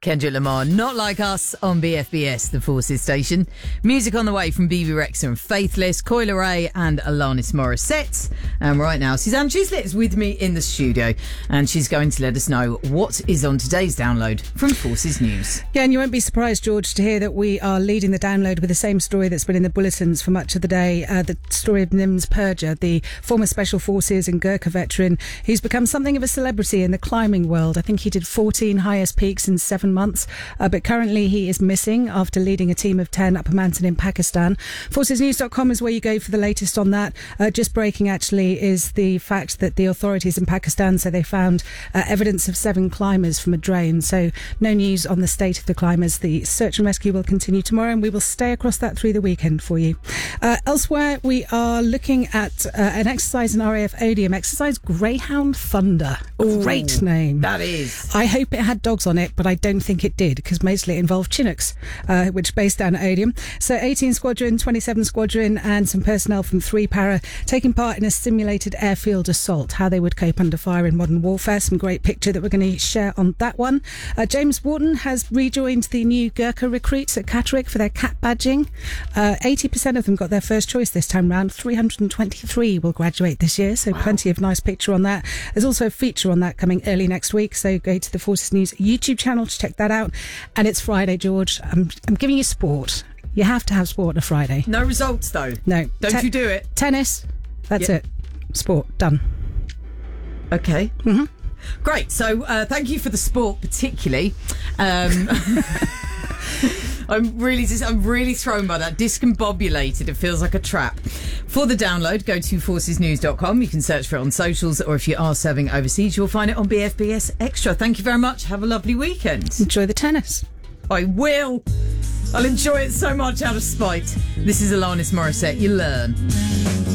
Kendrick Lamar, Not Like Us on BFBS, the Forces station. Music on the way from BB Rexa and Faithless, Coi Leray and Alanis Morissette. And right now, Suzanne Chislett is with me in the studio and she's going to let us know what is on today's download from Forces News. Yeah, and you won't be surprised, George, to hear that we are leading the download with the same story that's been in the bulletins for much of the day. The story of Nims Purja, the former Special Forces and Gurkha veteran. He's become something of a celebrity in the climbing world. I think he did 14 highest peaks in 7 months, but currently he is missing after leading a team of 10 up a mountain in Pakistan. ForcesNews.com is where you go for the latest on that. Just breaking, actually, is the fact that the authorities in Pakistan say they found evidence of 7 climbers from a drain. So no news on the state of the climbers. The search and rescue will continue tomorrow, and we will stay across that through the weekend for you. Elsewhere, we are looking at an exercise in RAF Odium, exercise Greyhound Thunder. Great name. That is. I hope it had dogs on it, but I don't think it did, because mostly it involved Chinooks, which based down at Odium. So 18 Squadron, 27 Squadron and some personnel from 3 Para taking part in a simulated airfield assault, how they would cope under fire in modern warfare. Some great picture that we're going to share on that one. James Wharton has rejoined the new Gurkha recruits at Catterick for their CAT badging. 80% of them got their first choice this time round. 323 will graduate this year, so plenty of nice picture on that. There's also a feature on that coming early next week, so go to the Forces News YouTube channel to check that out. And it's Friday, George. I'm giving you sport. You have to have sport on a Friday. No results, though. No. Don't you do it. Tennis. That's it. Sport. Done. Okay. Mm-hmm. Great. So thank you for the sport, particularly. I'm really thrown by that. Discombobulated. It feels like a trap. For the download, go to forcesnews.com. You can search for it on socials, or if you are serving overseas, you'll find it on BFBS Extra. Thank you very much. Have a lovely weekend. Enjoy the tennis. I will. I'll enjoy it so much out of spite. This is Alanis Morissette. You learn.